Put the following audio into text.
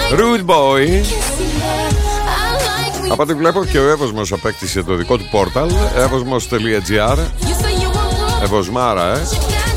Rude Boy. Από ό,τι βλέπω και ο Εύωσμος απέκτησε το δικό του πόρταλ, evosmos.gr. Ευωσμάρα,